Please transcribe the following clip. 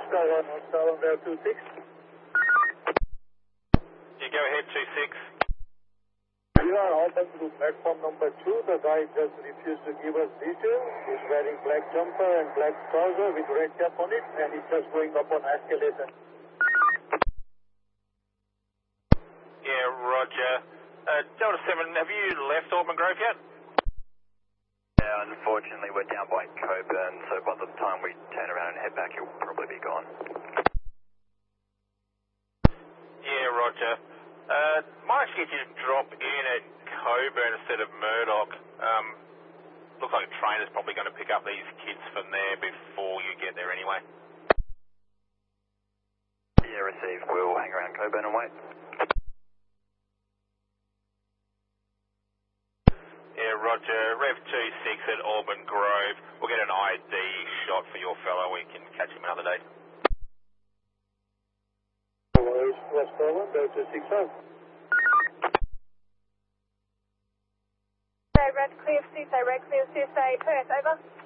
Oscar 1, Rail 26. Yeah, go ahead, 26. We are open to platform number 2. The guy just refused to give us details. He's wearing black jumper and black trouser with red cap on it, and he's just going up on escalator. Yeah, roger. Delta 7, have you left Auburn Grove yet? Yeah, unfortunately we're down by Coburn, so by the time we turn around and head back, he'll probably be gone. Yeah, roger. Might actually get you to drop in at Coburn instead of Murdoch. Looks like a trainer's probably going to pick up these kids from there before you get there anyway. Yeah, received. We'll hang around Coburn and wait. Yeah, roger. Rev 26 at Auburn Grove. We'll get an ID shot for your fellow. We can catch him another day. Oscar 1, Rail 26. Red clear, CSA, Red clear, CSA, Perth, over.